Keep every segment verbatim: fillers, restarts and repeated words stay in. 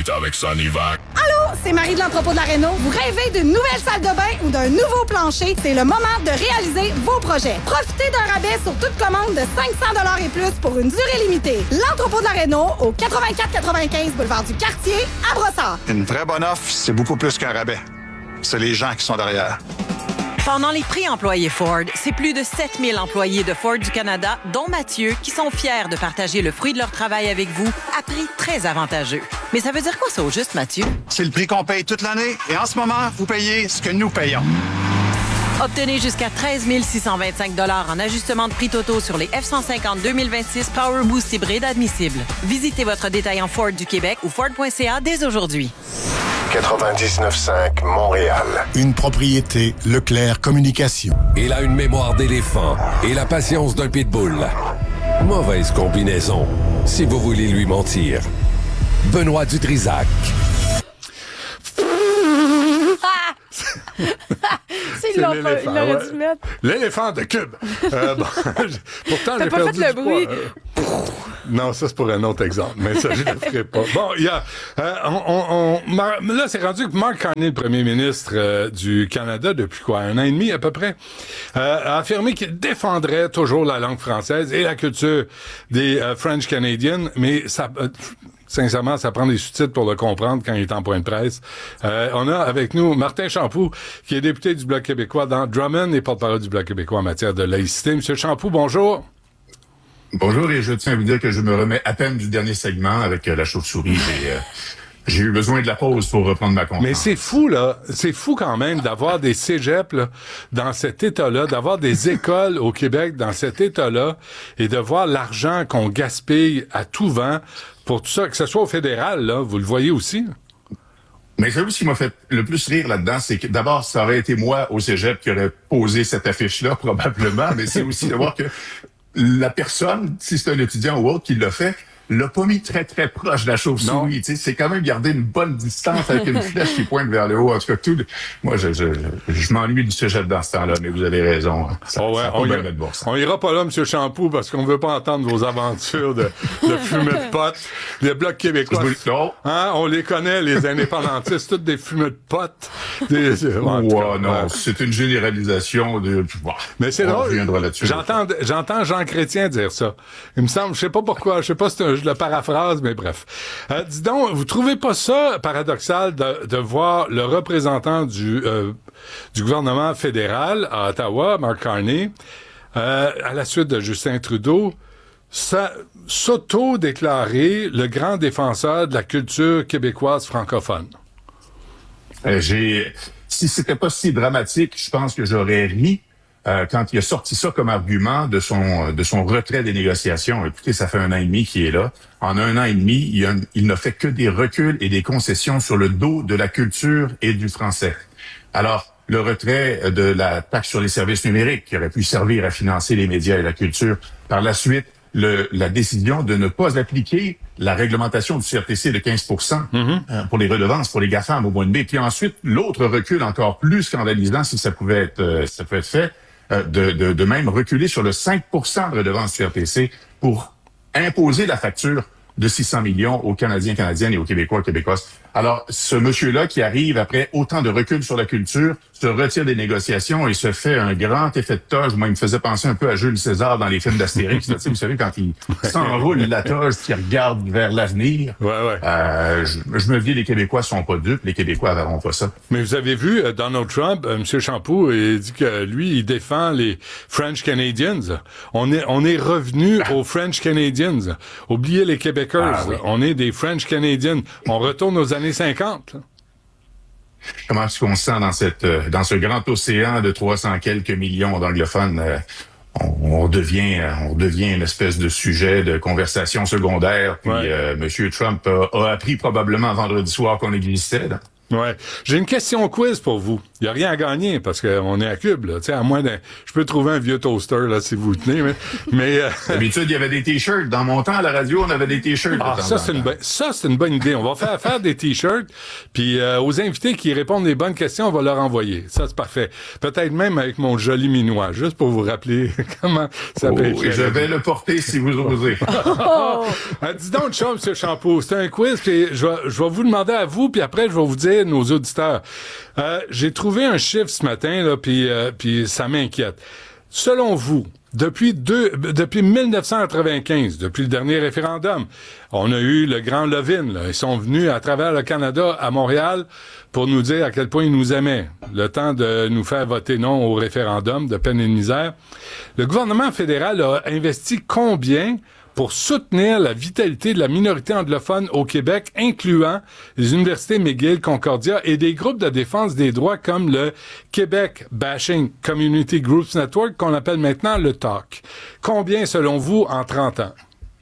suite avec Sonivac. Allô, c'est Marie de l'entrepôt de la Réno. Vous rêvez d'une nouvelle salle de bain ou d'un nouveau plancher? C'est le moment de réaliser vos projets. Profitez d'un rabais sur toute commande de cinq cents dollars et plus pour une durée limitée. L'entrepôt de la Réno au quatre-vingt-quatre quatre-vingt-quinze boulevard du Quartier à Brossard. Une vraie bonne offre, c'est beaucoup plus qu'un rabais. C'est les gens qui sont derrière. Pendant les prix employés Ford, c'est plus de sept mille employés de Ford du Canada, dont Mathieu, qui sont fiers de partager le fruit de leur travail avec vous à prix très avantageux. Mais ça veut dire quoi ça au juste, Mathieu? C'est le prix qu'on paye toute l'année et en ce moment, vous payez ce que nous payons. Obtenez jusqu'à treize mille six cent vingt-cinq dollars en ajustement de prix totaux sur les F cent cinquante deux mille vingt-six Power Boost hybride admissibles. Visitez votre détaillant Ford du Québec ou Ford point C A dès aujourd'hui. quatre-vingt-dix-neuf cinq Montréal. Une propriété Leclerc Communication. Il a une mémoire d'éléphant et la patience d'un pitbull. Mauvaise combinaison, si vous voulez lui mentir. Benoît Dutrisac. C'est il l'aurait ouais. dû mettre. L'éléphant de Cube. Euh, bon, pourtant, T'as j'ai pas perdu fait le du bruit. poids, euh. Non, ça, c'est pour un autre exemple, mais ça, je le ferai pas. Bon, il y a... Euh, on, on, on, Mar- là, c'est rendu que Mark Carney, le premier ministre euh, du Canada, depuis quoi, un an et demi à peu près, euh, a affirmé qu'il défendrait toujours la langue française et la culture des euh, French Canadians, mais ça... Euh, Sincèrement, ça prend des sous-titres pour le comprendre quand il est en point de presse. Euh, on a avec nous Martin Champoux, qui est député du Bloc québécois dans Drummond et porte-parole du Bloc québécois en matière de laïcité. Monsieur Champoux, bonjour. Bonjour, et je tiens à vous dire que je me remets à peine du dernier segment avec euh, la chauve-souris. J'ai, euh, j'ai eu besoin de la pause pour reprendre ma confiance. Mais c'est fou, là. C'est fou quand même d'avoir des cégeps là, dans cet état-là, d'avoir des écoles au Québec dans cet état-là et de voir l'argent qu'on gaspille à tout vent pour tout ça, que ce soit au fédéral, là, vous le voyez aussi. Mais ça, ce qui m'a fait le plus rire là-dedans, c'est que d'abord, ça aurait été moi au cégep qui aurait posé cette affiche-là, probablement, mais c'est aussi de voir que la personne, si c'est un étudiant ou autre qui l'a fait, l'a pas mis très, très proche de la chauve-souris. Tu sais, c'est quand même garder une bonne distance avec une flèche qui pointe vers le haut. En tout cas, tout, moi, je, je, je m'ennuie du cégep dans ce temps-là, mais vous avez raison. Ça, oh ouais, ça on, pas ira, bien bon on ira pas là, M. Champoux, parce qu'on veut pas entendre vos aventures de, de fumée de potes. Les Blocs québécois, hein, on les connaît, les indépendantistes, toutes des fumées de potes. Des, ouais, ouais, non, ouais. C'est une généralisation de... Bon, mais c'est drôle. J'entends, j'entends Jean Chrétien dire ça. Il me semble, je sais pas pourquoi, je sais pas si c'est un, je le paraphrase, mais bref. Euh, dis donc, vous trouvez pas ça paradoxal de, de voir le représentant du, euh, du gouvernement fédéral à Ottawa, Mark Carney, euh, à la suite de Justin Trudeau, ça, s'auto-déclarer le grand défenseur de la culture québécoise francophone? Euh, j'ai, si c'était pas si dramatique, je pense que j'aurais ri euh, quand il a sorti ça comme argument de son de son retrait des négociations. Écoutez, ça fait un an et demi qu'il est là. En un an et demi, il, a, il n'a fait que des reculs et des concessions sur le dos de la culture et du français. Alors, le retrait de la taxe sur les services numériques qui aurait pu servir à financer les médias et la culture. Par la suite, le, la décision de ne pas appliquer la réglementation du C R T C de quinze pour cent mm-hmm. euh, pour les redevances, pour les GAFAM au mois de mai. Puis ensuite, l'autre recul encore plus scandalisant, si ça pouvait être, euh, ça pouvait être fait, euh, de, de, de même reculer sur le cinq pour cent de redevances du C R T C pour imposer la facture de six cents millions aux Canadiens, Canadiennes et aux Québécois, Québécoises. Alors, ce monsieur-là qui arrive après autant de recul sur la culture, se retire des négociations et se fait un grand effet de toge. Moi, il me faisait penser un peu à Jules César dans les films d'Astérix. Là, vous savez, quand il s'enroule la toge, qui regarde vers l'avenir. Ouais, ouais. Euh, je, je me dis, les Québécois sont pas dupes, les Québécois n'auront pas ça. Mais vous avez vu, euh, Donald Trump, euh, M. Champoux, il dit que lui, il défend les French Canadians. On est, on est revenu ah. aux French Canadians. Oubliez les Québécois. Ah, oui. On est des French Canadians. On retourne aux années cinquante. Là. Comment est-ce qu'on se sent dans cette, euh, dans ce grand océan de trois cents quelques millions d'anglophones? Euh, on, on devient, on devient une espèce de sujet de conversation secondaire. Puis, ouais. euh, M. Trump a, a appris probablement vendredi soir qu'on existait. Là. Ouais. J'ai une question quiz pour vous. Il n'y a rien à gagner parce qu'on est à Cube, là. Tu sais, à moins d'un... Je peux trouver un vieux toaster, là, si vous tenez, mais... mais euh... D'habitude, il y avait des T-shirts. Dans mon temps, à la radio, on avait des T-shirts. Ah, ça, c'est une bonne... ça, c'est une bonne idée. On va faire faire des T-shirts, puis euh, aux invités qui répondent des bonnes questions, on va leur envoyer. Ça, c'est parfait. Peut-être même avec mon joli minois, juste pour vous rappeler comment ça peut oh, être. Je vais le porter si vous osez. Oh! Ah, dis donc une chose, M. Champeau. C'est un quiz, puis je vais, je vais vous demander à vous, puis après, je vais vous dire, nos auditeurs. Euh, j'ai trouvé un chiffre ce matin, là, puis, euh, puis ça m'inquiète. Selon vous, depuis deux, depuis dix-neuf cent quatre-vingt-quinze, depuis le dernier référendum, on a eu le grand Levin, là. Ils sont venus à travers le Canada, à Montréal, pour nous dire à quel point ils nous aimaient. Le temps de nous faire voter non au référendum de peine et de misère. Le gouvernement fédéral a investi combien pour soutenir la vitalité de la minorité anglophone au Québec, incluant les universités McGill, Concordia et des groupes de défense des droits comme le Québec Bashing Community Groups Network, qu'on appelle maintenant le T A C. Combien, selon vous, en trente ans?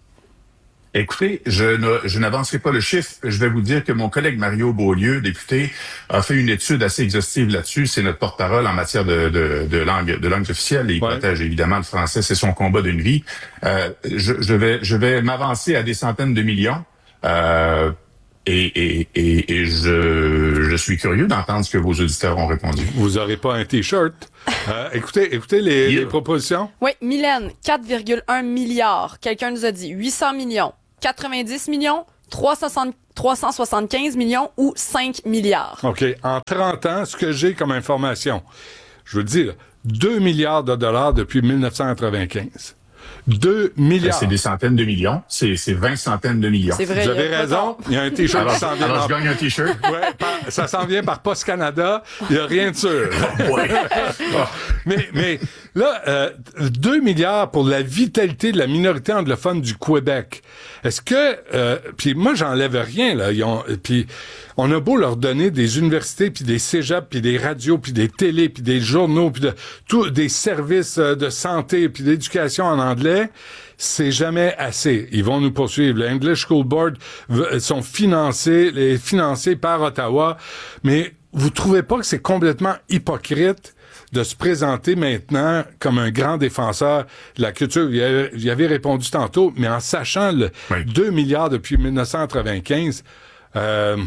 Écoutez, je, ne, je n'avancerai pas le chiffre. Je vais vous dire que mon collègue Mario Beaulieu, député, a fait une étude assez exhaustive là-dessus. C'est notre porte-parole en matière de, de, de langue, de langue officielle. Et il ouais. protège évidemment le français. C'est son combat d'une vie. Euh, je, je vais, je vais m'avancer à des centaines de millions. Euh, et, et, et, et je, je suis curieux d'entendre ce que vos auditeurs ont répondu. Vous aurez pas un T-shirt. Euh, écoutez, écoutez les, yeah. les propositions. Oui, Mylène, quatre virgule un milliards. Quelqu'un nous a dit huit cents millions. quatre-vingt-dix millions, trois cent soixante-quinze millions ou cinq milliards. OK. En trente ans, ce que j'ai comme information, je vous le dis, là, deux milliards de dollars depuis dix-neuf cent quatre-vingt-quinze. deux milliards. C'est des centaines de millions. C'est, c'est vingt centaines de millions. C'est vrai. Vous avez raison. Il y a un T-shirt alors, qui s'en vient. Alors, par... je gagne un T-shirt. Ouais, par... ça s'en vient par Post Canada. Il n'y a rien de sûr. Ouais. mais, mais là, euh, deux milliards pour la vitalité de la minorité anglophone du Québec. Est-ce que... Euh, puis moi, j'enlève rien, là. Ils ont, puis on a beau leur donner des universités, puis des cégeps, puis des radios, puis des télés, puis des journaux, puis de, tout, des services de santé, puis d'éducation en anglais, c'est jamais assez. Ils vont nous poursuivre. Le English School Board sont financés, les financés par Ottawa, mais vous trouvez pas que c'est complètement hypocrite de se présenter maintenant comme un grand défenseur de la culture? Il y avait répondu tantôt, mais en sachant le oui. deux milliards depuis dix-neuf cent quatre-vingt-quinze, euh...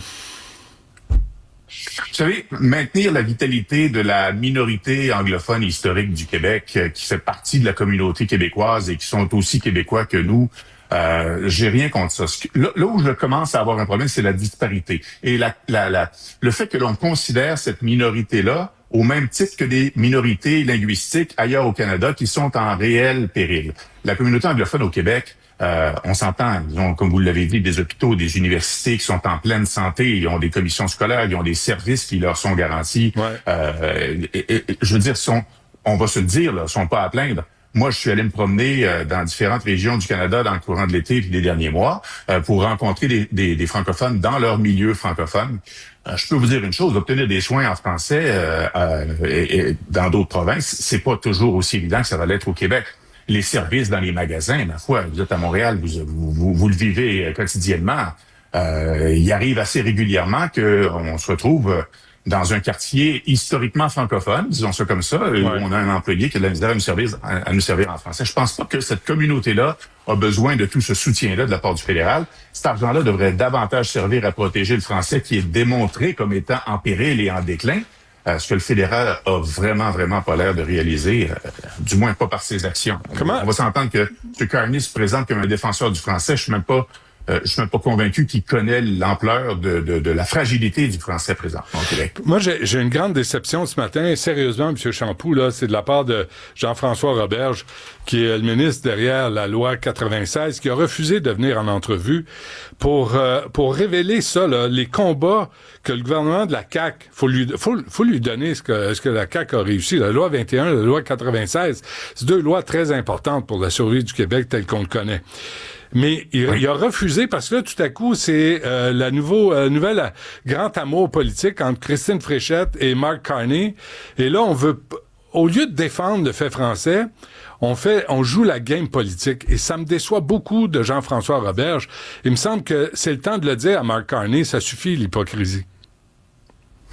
Vous savez, maintenir la vitalité de la minorité anglophone historique du Québec, euh, qui fait partie de la communauté québécoise et qui sont aussi québécois que nous, euh, j'ai rien contre ça. Là, là où je commence à avoir un problème, c'est la disparité. Et la, la, la, le fait que l'on considère cette minorité-là au même titre que des minorités linguistiques ailleurs au Canada qui sont en réel péril. La communauté anglophone au Québec, Euh, on s'entend, ils ont, comme vous l'avez dit, des hôpitaux, des universités qui sont en pleine santé, ils ont des commissions scolaires, ils ont des services qui leur sont garantis. Ouais. Euh, et, et, je veux dire, sont, on va se le dire, là, sont pas à plaindre. Moi, je suis allé me promener euh, dans différentes régions du Canada dans le courant de l'été et des derniers mois euh, pour rencontrer des, des, des francophones dans leur milieu francophone. Euh, je peux vous dire une chose, obtenir des soins en français euh, euh, et, et dans d'autres provinces, c'est pas toujours aussi évident que ça va l'être au Québec. Les services dans les magasins, ma foi, vous êtes à Montréal, vous, vous, vous, vous le vivez quotidiennement. Euh, il arrive assez régulièrement qu'on se retrouve dans un quartier historiquement francophone, disons ça comme ça, ouais. où on a un employé qui a de la misère à nous servir, à, à nous servir en français. Je pense pas que cette communauté-là a besoin de tout ce soutien-là de la part du fédéral. Cet argent-là devrait davantage servir à protéger le français qui est démontré comme étant en péril et en déclin. Euh, ce que le fédéral a vraiment, vraiment pas l'air de réaliser, euh, du moins pas par ses actions. Comment? On va s'entendre que M. Carney se présente comme un défenseur du français. Je suis même pas, euh, je suis même pas convaincu qu'il connaît l'ampleur de, de, de la fragilité du français présent au Québec. Moi, j'ai, j'ai une grande déception ce matin. Sérieusement, M. Champoux, là, c'est de la part de Jean-François Roberge, qui est le ministre derrière la loi quatre-vingt-seize, qui a refusé de venir en entrevue pour euh, pour révéler ça, là, les combats que le gouvernement de la C A Q, faut lui faut, faut lui donner ce que ce que la C A Q a réussi. La loi vingt et un, la loi quatre-vingt-seize, c'est deux lois très importantes pour la survie du Québec tel qu'on le connaît. Mais il, oui. il a refusé parce que là, tout à coup, c'est euh, la nouveau, euh, nouvelle euh, grand amour politique entre Christine Fréchette et Mark Carney. Et là, on veut, au lieu de défendre le fait français, on fait, on joue la game politique. Et ça me déçoit beaucoup de Jean-François Roberge. Il me semble que c'est le temps de le dire à Mark Carney, ça suffit l'hypocrisie.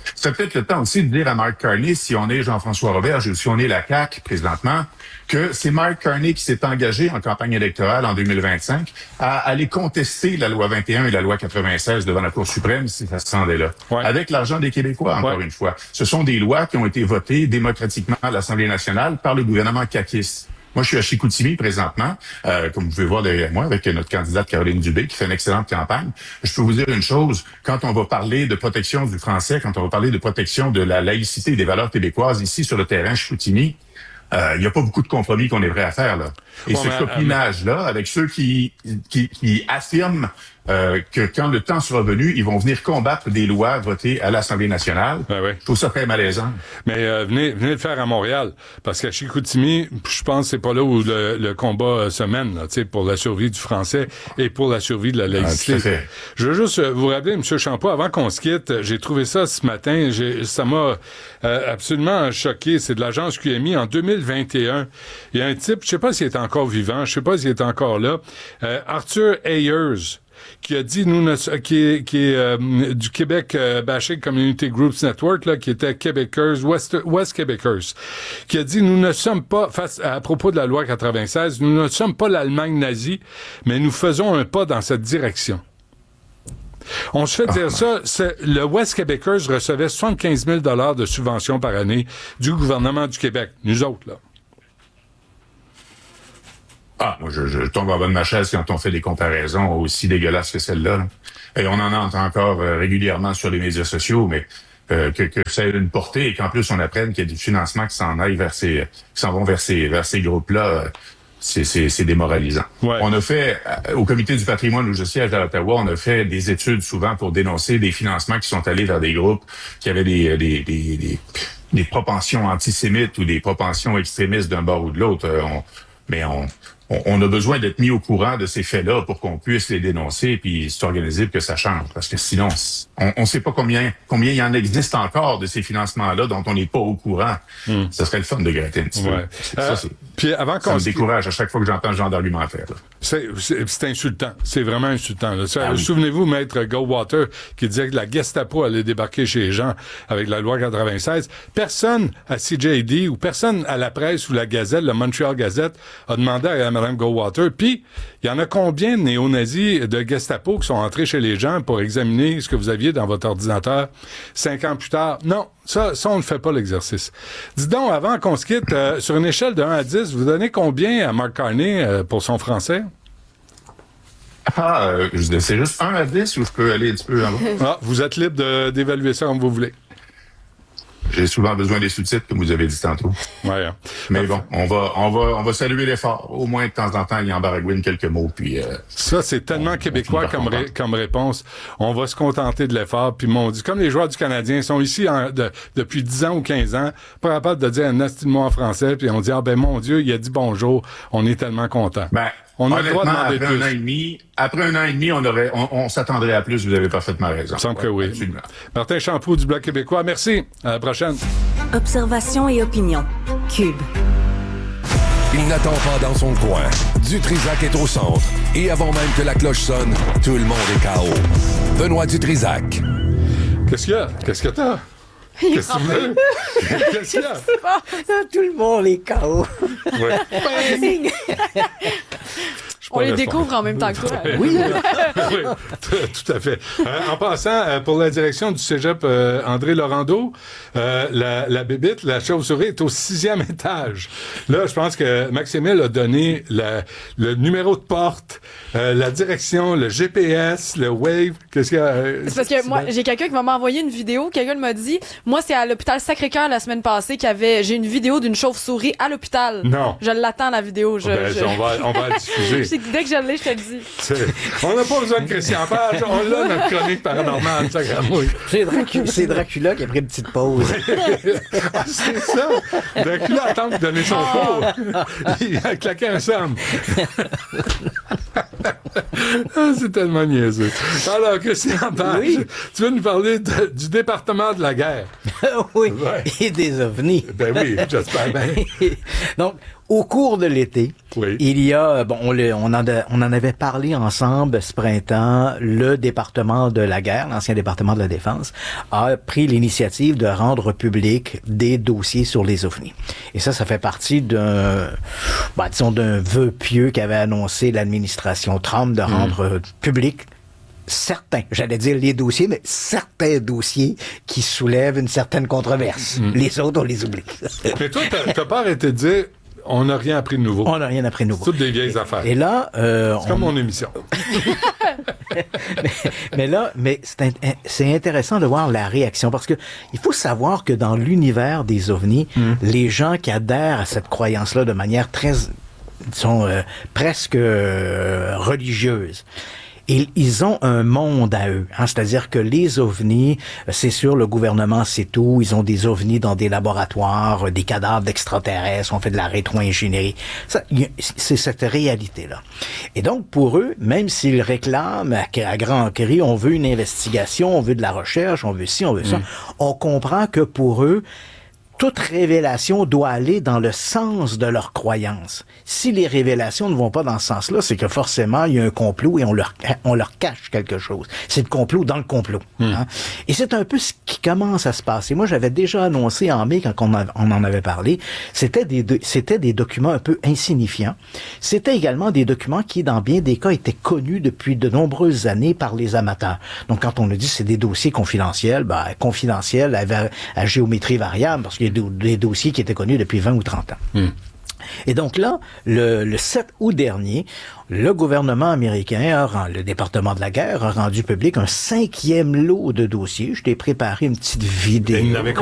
C'est peut-être le temps aussi de dire à Mark Carney, si on est Jean-François Roberge ou si on est la C A Q présentement, que c'est Mark Carney qui s'est engagé en campagne électorale en deux mille vingt-cinq à aller contester la loi vingt et un et la loi quatre-vingt-seize devant la Cour suprême si ça se rendait là. Ouais. Avec l'argent des Québécois, encore ouais. une fois. Ce sont des lois qui ont été votées démocratiquement à l'Assemblée nationale par le gouvernement caquiste. Moi, je suis à Chicoutimi présentement, euh, comme vous pouvez voir derrière moi, avec notre candidate Caroline Dubé, qui fait une excellente campagne. Je peux vous dire une chose, quand on va parler de protection du français, quand on va parler de protection de la laïcité et des valeurs québécoises ici sur le terrain Chicoutimi, il euh, n'y a pas beaucoup de compromis qu'on est prêt à faire, là. Et bon, ce mais, copinage-là, avec ceux qui, qui, qui affirment euh, que quand le temps sera venu, ils vont venir combattre des lois votées à l'Assemblée nationale. Ben oui. Je trouve ça très malaisant. Mais euh, venez, venez le faire à Montréal, parce qu'à Chicoutimi, je pense que c'est pas là où le, le combat se mène, là, pour la survie du français et pour la survie de la laïcité. Ah, tout à fait. Je veux juste vous rappeler, M. Champoux, avant qu'on se quitte, j'ai trouvé ça ce matin, j'ai, ça m'a euh, absolument choqué. C'est de l'agence Q M I en deux mille vingt et un. Il y a un type, je sais pas s'il est encore vivant, je sais pas s'il est encore là, euh, Arthur Ayers, qui a dit, nous, ne, qui est, qui est euh, du Québec euh, Bashing Community Groups Network, là, qui était Québécois, West, West Québécois, qui a dit, nous ne sommes pas, face à, à propos de la loi quatre-vingt-seize, nous ne sommes pas l'Allemagne nazie, mais nous faisons un pas dans cette direction. On se fait dire ça, c'est, le West Québécois recevait soixante-quinze mille dollars de subventions par année du gouvernement du Québec, nous autres, là. Ah, moi, je, je tombe en bas de ma chaise quand on fait des comparaisons aussi dégueulasses que celle-là. Là. Et on en entend encore euh, régulièrement sur les médias sociaux, mais euh, que, que ça ait une portée et qu'en plus on apprenne qu'il y a du financement qui s'en aille vers ces, qui s'en vont vers ces, vers ces groupes-là, euh, c'est, c'est, c'est démoralisant. Ouais. On a fait, euh, au Comité du patrimoine où je siège à Ottawa, on a fait des études souvent pour dénoncer des financements qui sont allés vers des groupes qui avaient des, des, des, des, des propensions antisémites ou des propensions extrémistes d'un bord ou de l'autre. Euh, on, mais on On a besoin d'être mis au courant de ces faits-là pour qu'on puisse les dénoncer et puis s'organiser pour que ça change. Parce que sinon, on ne sait pas combien combien il y en existe encore de ces financements-là dont on n'est pas au courant. Mm. Ça serait le fun de gratter un petit ouais. peu. C'est, euh, ça, c'est, puis avant ça me décourage à chaque fois que j'entends ce genre d'argumentaire. C'est, c'est, c'est insultant. C'est vraiment insultant. Là. Ça, ah oui. Souvenez-vous, Maître Goldwater, qui disait que la Gestapo allait débarquer chez les gens avec la loi quatre-vingt-seize. Personne à C J D ou personne à la presse ou la Gazette, la Montreal Gazette, a demandé à Mme Goldwater. Puis, il y en a combien de néo-nazis de Gestapo qui sont entrés chez les gens pour examiner ce que vous aviez dans votre ordinateur cinq ans plus tard? Non, ça, ça on ne fait pas l'exercice. Dis donc, avant qu'on se quitte, euh, sur une échelle de un à dix, vous donnez combien à Mark Carney euh, pour son français? Ah, euh, c'est juste un à dix ou je peux aller un petit peu en bas? Ah, vous êtes libre de, d'évaluer ça comme vous voulez. J'ai souvent besoin des sous-titres, comme vous avez dit tantôt. Ouais. Hein. Mais bon, on va, on va, on va saluer l'effort. Au moins, de temps en temps, il y en baragouine quelques mots, puis... Euh, ça, c'est tellement on, québécois on comme, ré, comme réponse. On va se contenter de l'effort, puis mon dit, comme les joueurs du Canadien sont ici en, de, depuis dix ans ou quinze ans, pas capable de dire un nasty de mot en français, puis on dit, ah ben mon Dieu, il a dit bonjour, on est tellement content. Ben, on a le droit de demander après plus. un an et demi, après un an et demi, on aurait, on, on s'attendrait à plus. Vous avez parfaitement raison. Il semble ouais, que oui. Absolument. Martin Champoux du Bloc québécois. Merci. À la prochaine. Observation et opinion. Cube. Il n'attend pas dans son coin. Dutrisac est au centre. Et avant même que la cloche sonne, tout le monde est K O. Benoît Dutrisac. Qu'est-ce qu'il y a? Qu'est-ce que t'as? Qu'est-ce que tu veux? Qu'est-ce qu'il y a? Tout le monde est K O. Ouais. On les découvre en même temps que toi. Oui, oui, tout à fait. Euh, en passant, euh, pour la direction du cégep euh, André Laurando, euh, la, la bébite, la chauve-souris, est au sixième étage. Là, je pense que Maximile a donné la, le numéro de porte, euh, la direction, le G P S, le Wave. Qu'est-ce qu'il y a? Euh, c'est parce que moi, j'ai quelqu'un qui m'a envoyé une vidéo. Quelqu'un m'a dit, moi, c'est à l'hôpital Sacré-Cœur la semaine passée qu'il y avait, j'ai une vidéo d'une chauve-souris à l'hôpital. Non. Je l'attends, la vidéo. Je, ben, je... On va, on va la diffuser. Dès que je l'ai, je te le dis. C'est... On n'a pas besoin de Christian Page. On l'a, notre chronique paranormale. Ça, c'est, Dracula, c'est Dracula qui a pris une petite pause. Ah, c'est ça. Dracula attend de donner son cours. Il a claqué un somme. Ah, c'est tellement niaiseux. Alors, Christian Page, oui. Tu veux nous parler de, du département de la guerre. Oui, ouais. Et des ovnis. Ben oui, j'espère bien. Donc, Au cours de l'été, oui. il y a, bon, on, le, on, en a, on en avait parlé ensemble ce printemps, le département de la guerre, l'ancien département de la défense, a pris l'initiative de rendre public des dossiers sur les ovnis. Et ça, ça fait partie d'un, bah, disons, d'un vœu pieux qu'avait annoncé l'administration Trump de rendre mmh. public certains, j'allais dire les dossiers, mais certains dossiers qui soulèvent une certaine controverse. Mmh. Les autres, on les oublie. Mais toi, t'as, t'as pas arrêté de dire on n'a rien appris de nouveau. On n'a rien appris de nouveau. C'est toutes des vieilles et, affaires. Et là, euh, c'est on... comme mon émission. mais, mais là, mais c'est, c'est intéressant de voir la réaction parce que il faut savoir que dans l'univers des ovnis, mm. les gens qui adhèrent à cette croyance-là de manière très, disons, euh, presque euh, religieuse. Et ils ont un monde à eux, hein, c'est-à-dire que les ovnis, c'est sûr, le gouvernement sait tout, ils ont des ovnis dans des laboratoires, des cadavres d'extraterrestres, on fait de la rétro-ingénierie. Ça, c'est cette réalité-là. Et donc, pour eux, même s'ils réclament à, à grand cri, on veut une investigation, on veut de la recherche, on veut ci, on veut ça, mmh. on comprend que pour eux, toute révélation doit aller dans le sens de leur croyance. Si les révélations ne vont pas dans ce sens-là, c'est que forcément, il y a un complot et on leur, on leur cache quelque chose. C'est le complot dans le complot. Mmh. Hein? Et c'est un peu ce qui commence à se passer. Moi, j'avais déjà annoncé en mai, quand on, a, on en avait parlé, c'était des, c'était des documents un peu insignifiants. C'était également des documents qui, dans bien des cas, étaient connus depuis de nombreuses années par les amateurs. Donc, quand on a dit c'est des dossiers confidentiels, ben, confidentiels à, à géométrie variable, parce que des dossiers qui étaient connus depuis vingt ou trente ans. Mmh. Et donc là, le, le sept août dernier, le gouvernement américain, a, le département de la guerre, a rendu public un cinquième lot de dossiers. Je t'ai préparé une petite vidéo.